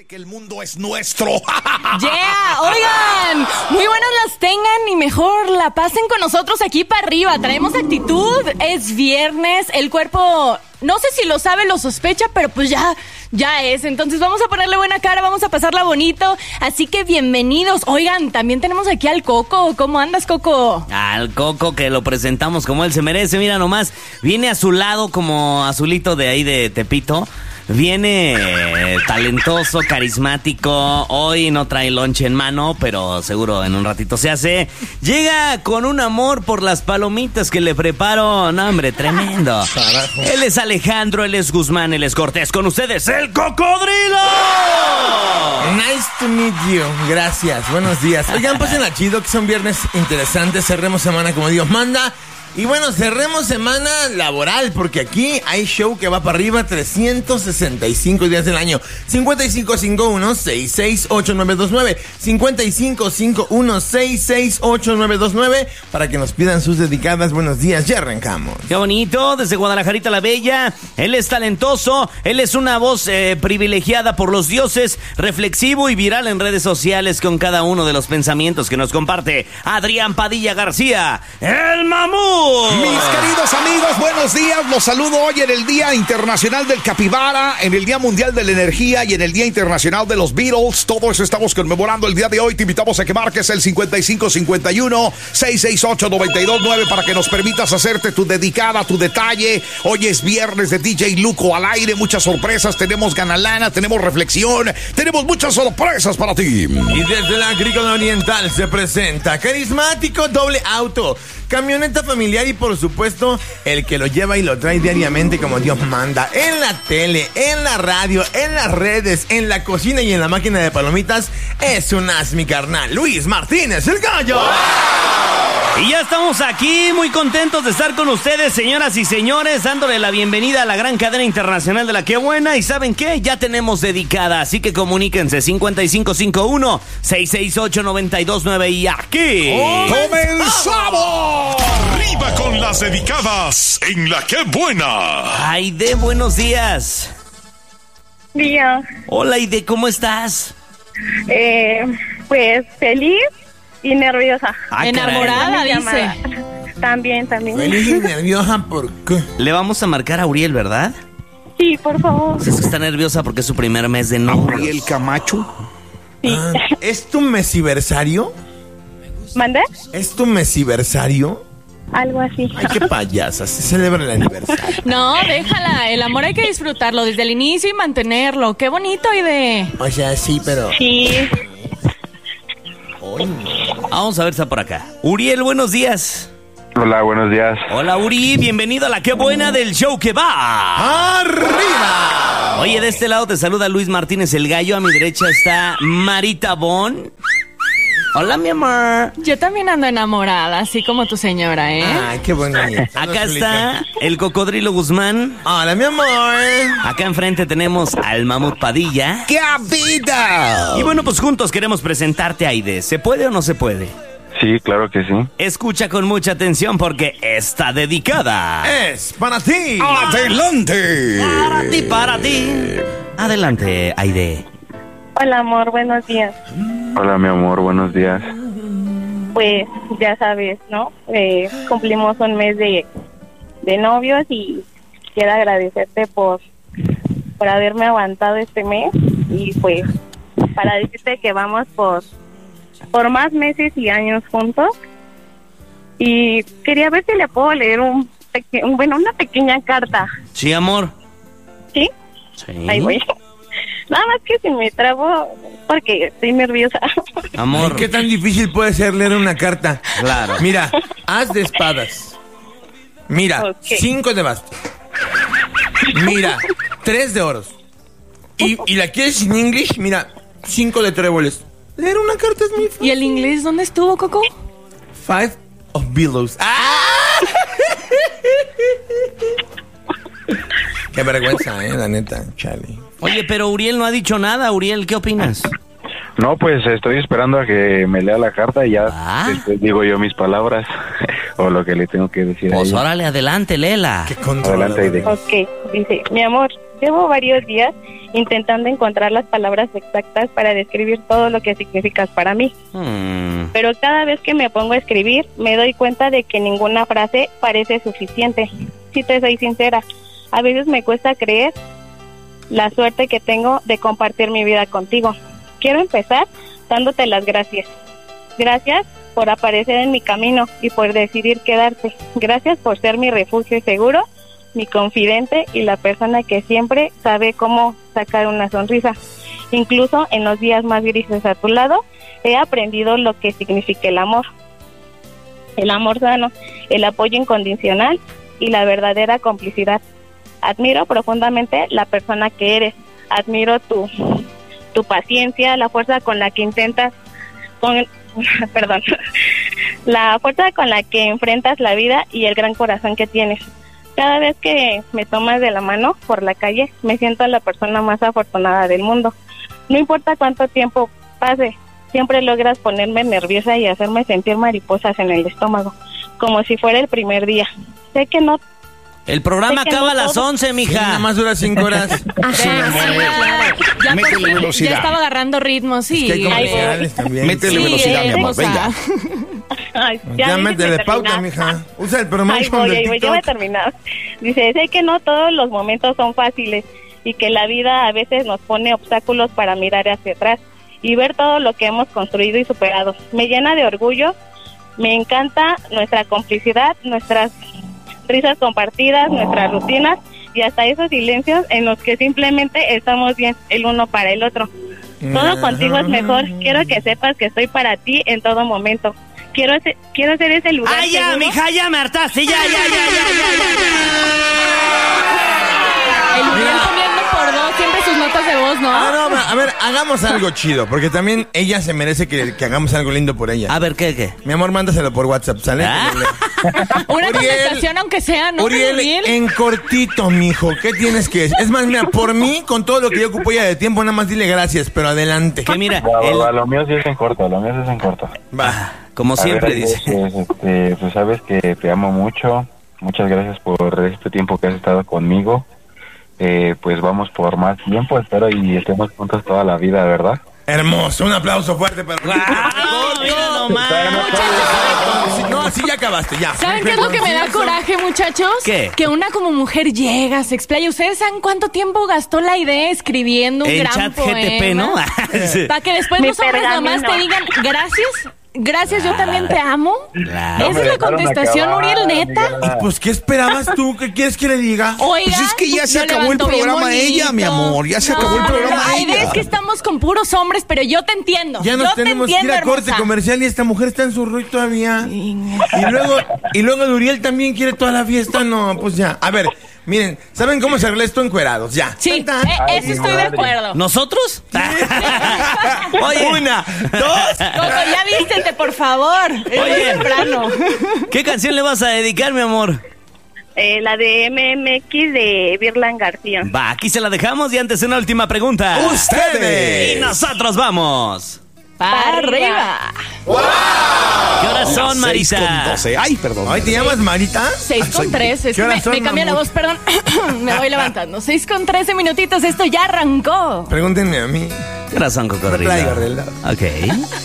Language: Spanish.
que el mundo es nuestro. Yeah, oigan, muy buenas las tengan y mejor la pasen con nosotros aquí para arriba. Traemos actitud, es viernes, el cuerpo no sé si lo sabe, lo sospecha, pero pues ya es. Entonces vamos a ponerle buena cara, vamos a pasarla bonito. Así que bienvenidos. Oigan, también tenemos aquí al Coco. ¿Cómo andas, Coco? Al Coco, que lo presentamos como él se merece. Mira nomás, viene a su lado como azulito de ahí de Tepito. Viene talentoso, carismático. Hoy no trae lonche en mano, pero seguro en un ratito se hace. Llega con un amor por las palomitas que le preparo. No, hombre, tremendo. Carajo. Él es Alejandro, él es Guzmán, él es Cortés. Con ustedes, el Cocodrilo. Nice to meet you. Gracias, buenos días. Oigan, pásenla chido, que son viernes interesantes. Cerremos semana como Dios manda. Y bueno, cerremos semana laboral, porque aquí hay show que va para arriba 365 días del año. 5551-668-929. 5551-668-929. Para que nos pidan sus dedicadas. Buenos días, ya arrancamos. Qué bonito, desde Guadalajarita la Bella. Él es talentoso, él es una voz privilegiada por los dioses, reflexivo y viral en redes sociales con cada uno de los pensamientos que nos comparte Adrián Padilla García, el Mamut. Mis queridos amigos, buenos días. Los saludo hoy en el Día Internacional del Capibara, en el Día Mundial de la Energía y en el Día Internacional de los Beatles. Todo eso estamos conmemorando el día de hoy. Te invitamos a que marques el 5551-668-929 para que nos permitas hacerte tu dedicada, tu detalle. Hoy es viernes de DJ Luco al aire. Muchas sorpresas. Tenemos ganalana, tenemos reflexión, tenemos muchas sorpresas para ti. Y desde la Agrícola Oriental se presenta carismático doble auto, camioneta familiar y por supuesto el que lo lleva y lo trae diariamente como Dios manda. En la tele, en la radio, en las redes, en la cocina y en la máquina de palomitas. Es un as, mi carnal, Luis Martínez, el gallo. ¡Wow! Y ya estamos aquí, muy contentos de estar con ustedes, señoras y señores, dándole la bienvenida a la gran cadena internacional de La Qué Buena. Y ¿saben qué? Ya tenemos dedicada, así que comuníquense 5551-668-929 y aquí ¡comenzamos! Arriba con las dedicadas en La Qué Buena. Aide, buenos días. Día. Hola, Aide, ¿cómo estás? Pues feliz y nerviosa. Enamorada, dice. También. Feliz y nerviosa, ¿por qué? Le vamos a marcar a Uriel, ¿verdad? Sí, por favor. Es que está nerviosa porque es su primer mes de novio. Uriel Camacho. Sí. ¿Es tu mesiversario? ¿Mande? ¿Es tu mesiversario? Algo así. Ay, qué payasa, se celebra el aniversario. No, déjala, el amor hay que disfrutarlo desde el inicio y mantenerlo. Qué bonito, Aide. O sea, sí, pero... Sí. Vamos a ver si está por acá. Uriel, buenos días. Hola, buenos días. Hola, Uri, bienvenido a La Qué Buena del show que va ¡arriba! Oye, de este lado te saluda Luis Martínez el Gallo. A mi derecha está Marita Bon. Hola, mi amor. Yo también ando enamorada, así como tu señora, ¿eh? Ay, qué bonito. Acá está el Cocodrilo Guzmán. Hola, mi amor. Acá enfrente tenemos al Mamut Padilla. ¡Qué vida! Y bueno, pues juntos queremos presentarte, Aide. ¿Se puede o no se puede? Sí, claro que sí. Escucha con mucha atención porque está dedicada. Es para ti. ¡Adelante! Para ti. Adelante, Aide. Hola, amor, buenos días. Hola, mi amor, buenos días. Pues ya sabes, ¿no? Cumplimos un mes de novios y quiero agradecerte por haberme aguantado este mes y pues para decirte que vamos por más meses y años juntos. Y quería ver si le puedo leer una pequeña carta. Sí, amor. ¿Sí? Sí. Ahí voy. Nada más que si me trabo porque estoy nerviosa. Amor. ¿Qué tan difícil puede ser leer una carta? Claro. Mira, as de espadas. Mira, Okay. 5 de bastos. Mira, 3 de oros. Y la quieres en inglés, mira, 5 de tréboles. Leer una carta es muy fácil. ¿Y el inglés dónde estuvo, Coco? 5 of billows. ¡Ah! Qué vergüenza, la neta, Charlie. Oye, pero Uriel no ha dicho nada. Uriel, ¿qué opinas? No, pues estoy esperando a que me lea la carta y ya después digo yo mis palabras o lo que le tengo que decir a Pues ella. órale, adelante, léela. Qué controlador. Adelante, Aide. Ok, dice, mi amor, Llevo varios días intentando encontrar las palabras exactas para describir todo lo que significas para mí. Pero cada vez que me pongo a escribir, me doy cuenta de que ninguna frase parece suficiente. Si te soy sincera, a veces me cuesta creer la suerte que tengo de compartir mi vida contigo. Quiero empezar dándote las gracias. Gracias por aparecer en mi camino y por decidir quedarte. Gracias por ser mi refugio seguro, mi confidente y la persona que siempre sabe cómo sacar una sonrisa. Incluso en los días más grises a tu lado, he aprendido lo que significa el amor. El amor sano, el apoyo incondicional y la verdadera complicidad. Admiro profundamente la persona que eres. Admiro tu paciencia, la fuerza con la que intentas la fuerza con la que enfrentas la vida y el gran corazón que tienes. Cada vez que me tomas de la mano por la calle, me siento la persona más afortunada del mundo. No importa cuánto tiempo pase, siempre logras ponerme nerviosa y hacerme sentir mariposas en el estómago, como si fuera el primer día. Sé que no. El programa acaba a las 11, mija. Sí, nada más dura 5 horas. Métele velocidad. Ya estaba agarrando ritmo, sí. Es que hay comerciales también. Métele velocidad, mi amor, venga. Ay, Ya dices métele que pauta, terminar. mija. Usa el Ahí promotion voy, del ya voy a TikTok. terminar. Dice, sé que no todos los momentos son fáciles y que la vida a veces nos pone obstáculos para mirar hacia atrás y ver todo lo que hemos construido y superado. Me llena de orgullo, me encanta nuestra complicidad, nuestras risas compartidas, nuestras rutinas y hasta esos silencios en los que simplemente estamos bien el uno para el otro. Todo contigo es mejor. Quiero que sepas que estoy para ti en todo momento. Quiero ser ese lugar. ¡Ay, ya, seguro. mija, ya me hartaste! ¡Ya! El Uriel poniendo por dos siempre sus notas de voz, ¿no? A ver, hagamos algo chido, porque también ella se merece que hagamos algo lindo por ella. A ver, ¿qué? Mi amor, mándaselo por WhatsApp, ¿sale? Ah. Una Uriel, contestación aunque sea, ¿no? Uriel, en cortito, mijo, ¿qué tienes que decir? Es más, mira, por mí, con todo lo que yo ocupo ya de tiempo, nada más dile gracias, pero adelante. Que mira, Lo mío sí es en corto, lo mío sí es en corto. Va. como A siempre ver, dice. pues sabes que te amo mucho. Muchas gracias por este tiempo que has estado conmigo. Pues vamos por más tiempo, espero, y estemos juntos toda la vida, ¿verdad? Hermoso, un aplauso fuerte para... Mira nomás. No, así ya acabaste, ya. ¿Saben qué es lo que me da coraje, muchachos? ¿Qué? Que una como mujer llega, se explaya. ¿Ustedes saben cuánto tiempo gastó la idea escribiendo un En gran chat poema? GTP, ¿no? Para que después Mi los hombres nomás pergamino. te digan, gracias, yo también te amo. Claro. ¿Esa es la contestación, Uriel, neta? Pues, ¿qué esperabas tú? ¿Qué quieres que le diga? Oiga, Pues es que ya se lo acabó el levantó bien programa ella, mi bonito. amor. Ya se acabó el programa Hay ella. veces que estamos con puros hombres, pero yo te entiendo. Ya yo nos te tenemos que entiendo, ir a corte hermosa. comercial y esta mujer está en su rollo todavía. Y luego el Uriel también quiere toda la fiesta. No, pues ya. A ver, miren, ¿saben cómo se arregla esto encuerados? Ya. Sí, Tan, tan. eso estoy de acuerdo. ¿Nosotros? Oye, Una, dos. Coco, ya vístete, por favor. Es muy Oye. temprano. ¿qué canción le vas a dedicar, mi amor? La de MMX de Virlan García. Va, aquí se la dejamos y antes una última pregunta. Ustedes. Y nosotros vamos. Para arriba. ¿Qué horas son, Las 6:12. Marita? Ay, perdón. ¿Hoy te llamas Marita? 6:13. Es ¿Qué que horas son, me cambia la mamut? voz, perdón. Me voy levantando. 6:13 minutitos. Esto ya arrancó. Pregúntenme a mí. ¿Qué horas son, cocodrilo? Traigo reloj. Ok.